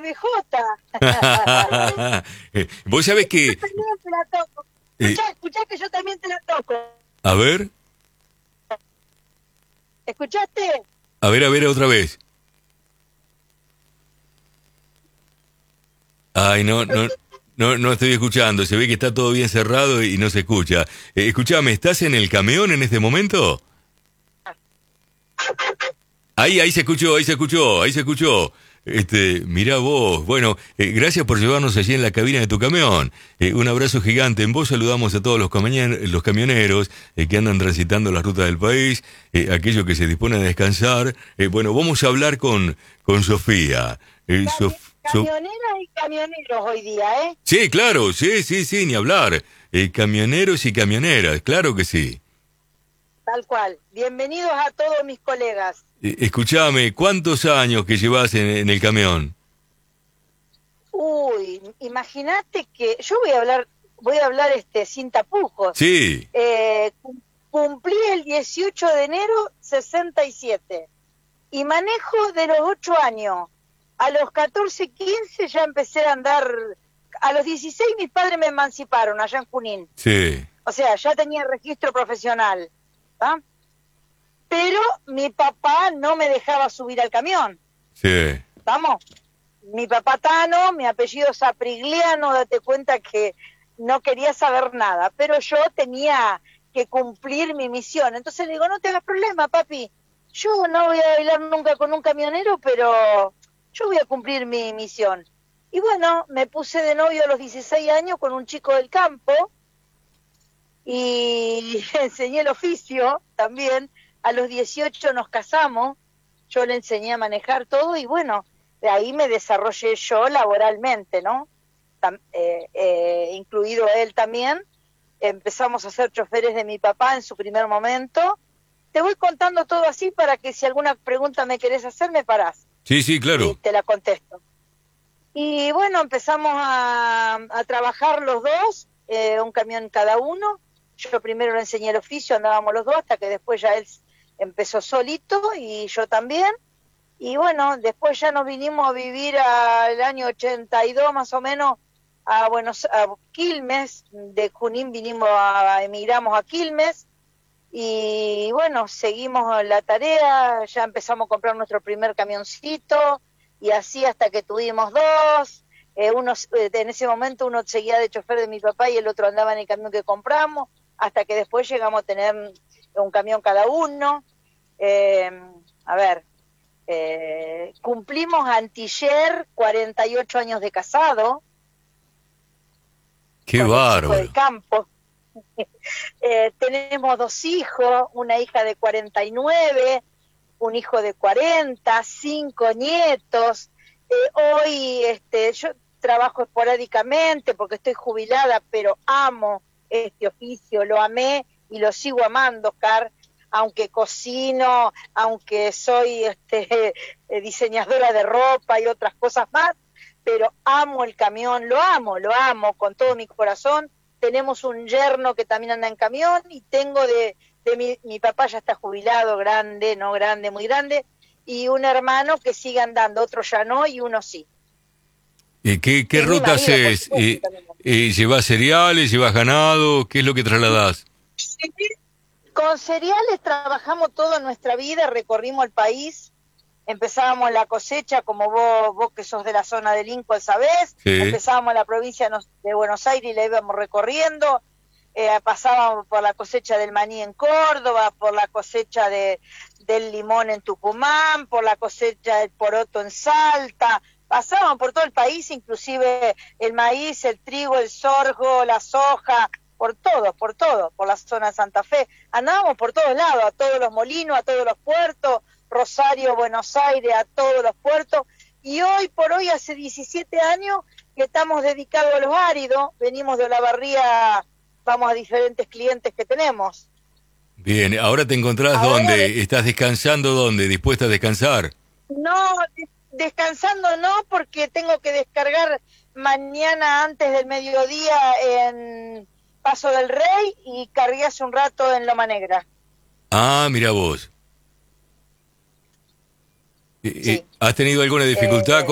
BJ. Vos sabés Yo que... también te la toco. Escuchá que yo también te la toco. A ver, ¿Escuchaste? a ver, otra vez. Ay, no estoy escuchando. Se ve que está todo bien cerrado y no se escucha. Escuchame, ¿estás en el camión en este momento? Ahí se escuchó. Mirá vos. Bueno, gracias por llevarnos allí en la cabina de tu camión. Un abrazo gigante. En vos saludamos a todos los camioneros que andan transitando las rutas del país, aquellos que se disponen a descansar. Bueno, vamos a hablar con Sofía. Camioneras y camioneros hoy día, ¿eh? Sí, claro, sí, ni hablar. Camioneros y camioneras, claro que sí. Tal cual. Bienvenidos a todos mis colegas. Escuchame, ¿cuántos años que llevas en el camión? Uy, imagínate que yo voy a hablar sin tapujos. Sí. Cumplí el 18 de enero 67 y manejo de los 8 años. A los 14, 15 ya empecé a andar. A los 16 mis padres me emanciparon allá en Junín. Sí. O sea, ya tenía registro profesional. ¿Ah? Pero mi papá no me dejaba subir al camión. Sí. ¿Vamos? Mi papá Tano, mi apellido Saprigliano, date cuenta que no quería saber nada, pero yo tenía que cumplir mi misión. Entonces le digo, no te hagas problema, papi, yo no voy a bailar nunca con un camionero, pero yo voy a cumplir mi misión. Y bueno, me puse de novio a los 16 años con un chico del campo y enseñé el oficio también. A los 18 nos casamos, yo le enseñé a manejar todo y bueno, de ahí me desarrollé yo laboralmente, ¿no? Incluido él también. Empezamos a ser choferes de mi papá en su primer momento. Te voy contando todo así para que si alguna pregunta me querés hacer, me parás. Sí, claro. Y te la contesto. Y bueno, empezamos a trabajar los dos, un camión cada uno. Yo primero le enseñé el oficio, andábamos los dos, hasta que después ya él empezó solito y yo también. Y bueno, después ya nos vinimos a vivir al año 82 más o menos a Quilmes. De Junín emigramos a Quilmes y bueno, seguimos la tarea, ya empezamos a comprar nuestro primer camioncito y así hasta que tuvimos dos. En ese momento uno seguía de chofer de mi papá y el otro andaba en el camión que compramos, hasta que después llegamos a tener un camión cada uno. Cumplimos antiller 48 años de casado. ¡Qué con bárbaro! El chico del campo. Tenemos 2 hijos, una hija de 49, un hijo de 40, 5 nietos. Hoy yo trabajo esporádicamente porque estoy jubilada, pero amo este oficio, lo amé y lo sigo amando, Oscar. Aunque cocino, aunque soy diseñadora de ropa y otras cosas más, pero amo el camión, lo amo con todo mi corazón. Tenemos un yerno que también anda en camión y tengo mi papá ya está jubilado, grande, no grande, muy grande, y un hermano que sigue andando, otro ya no y uno sí. ¿Qué ruta haces? ¿Llevas cereales, llevas ganado? ¿Qué es lo que trasladás? Sí. Con cereales trabajamos toda nuestra vida, recorrimos el país, empezábamos la cosecha, como vos que sos de la zona de Lincoln sabés, sí. Empezábamos en la provincia de Buenos Aires y la íbamos recorriendo, pasábamos por la cosecha del maní en Córdoba, por la cosecha del limón en Tucumán, por la cosecha del poroto en Salta, pasábamos por todo el país, inclusive el maíz, el trigo, el sorgo, la soja, por la zona de Santa Fe. Andábamos por todos lados, a todos los molinos, a todos los puertos, Rosario, Buenos Aires, a todos los puertos. Y hoy por hoy, hace 17 años que estamos dedicados a los áridos, venimos de Olavarría, vamos a diferentes clientes que tenemos. Bien, ahora te encontrás ¿dónde? ¿Estás descansando dónde? ¿Dispuesta a descansar? No, descansando no, porque tengo que descargar mañana antes del mediodía en Paso del Rey y cargué hace un rato en Loma Negra. Ah, mira vos. Sí. ¿Has tenido alguna dificultad